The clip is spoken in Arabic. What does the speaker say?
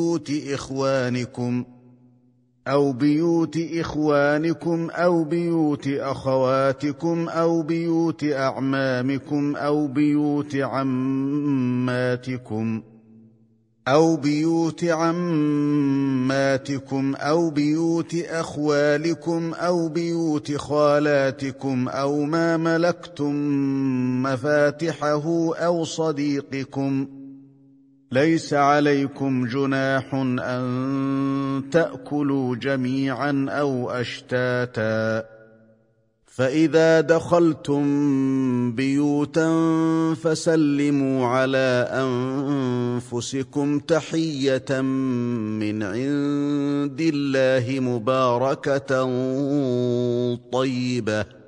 بيوت إخوانكم أو بيوت أخواتكم أو بيوت أعمامكم أو بيوت عماتكم أو بيوت أخوالكم أو بيوت خالاتكم أو ما ملكتم مفاتحه أو صديقكم. ليس عليكم جناح أن تأكلوا جميعا أو أشتاتا، فإذا دخلتم بيوتا فسلموا على أنفسكم تحية من عند الله مباركة طيبة.